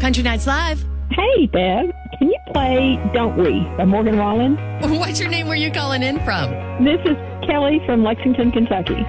Country Nights Live. Hey, Deb. Can you play Don't We by Morgan Wallen? What's your name? Where you calling in from? This is Kelly from Lexington, Kentucky.